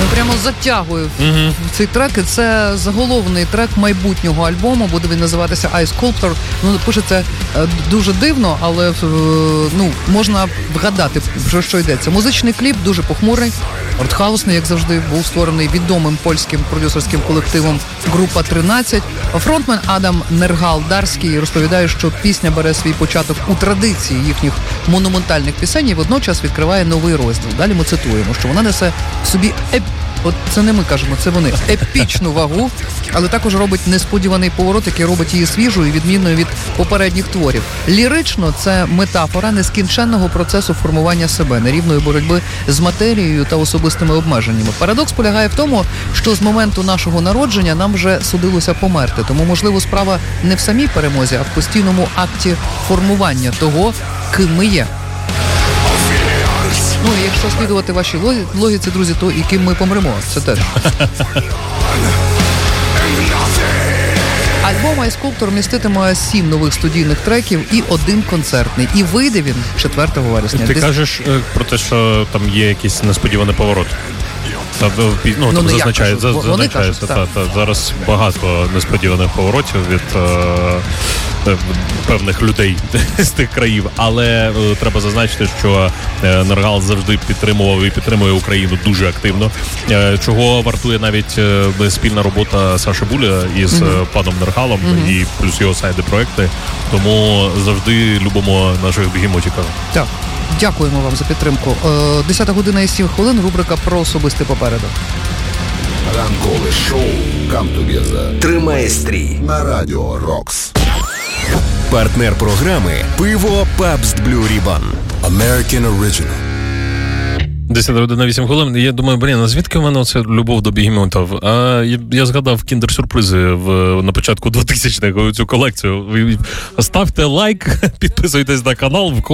Прямо затягую цей трек, і це заголовний трек майбутнього альбому, буде він називатися I Sculptor. Пишеться дуже дивно, але можна вгадати, про що йдеться. Музичний кліп дуже похмурий, артхаусний, як завжди, був створений відомим польським продюсерським колективом Група 13. Фронтмен Адам Нергал-Дарський розповідає, що пісня бере свій початок у традиції їхніх монументальних пісень і водночас відкриває новий розділ. Далі ми цитуємо, що вона несе в собі от це не ми кажемо, це вони. Епічну вагу, але також робить несподіваний поворот, який робить її свіжою і відмінною від попередніх творів. Лірично це метафора нескінченного процесу формування себе, нерівної боротьби з матерією та особистими обмеженнями. Парадокс полягає в тому, що з моменту нашого народження нам вже судилося померти. Тому, можливо, справа не в самій перемозі, а в постійному акті формування того, ким ми є. Ну, і якщо слідувати вашій логіці, друзі, то і ким ми помремо, це теж. Альбом I Sculptor міститиме 7 нових студійних треків і 1 концертний. І вийде він 4 вересня. Ти кажеш про те, що там є якийсь несподіваний поворот? Там зазначається. Зараз багато несподіваних поворотів від певних людей з тих країв, але треба зазначити, що Нергал завжди підтримував і підтримує Україну дуже активно, чого вартує навіть спільна робота Саші Буля із паном Нергалом і плюс його сайди-проекти, тому завжди любимо наших бігемотів. Так. Дякуємо вам за підтримку. 10 година і 7 хвилин, рубрика про особисте попереду. Ранкове шоу «Come Together» тримає стрій на Радіо Рокс. Партнер програми «Пиво Pabst Blue Ribbon». American Original. 10 година 8 хвилин. Я думаю, а звідки в мене оце любов до бігемотів? А я згадав кіндер-сюрпризи на початку 2000-х, цю колекцію. Ставте лайк, підписуйтесь на канал,